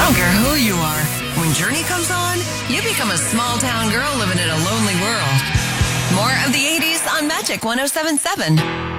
don't care who you are. When Journey comes on, you become a small town girl living in a lonely world. More of the 80s on Magic 107.7.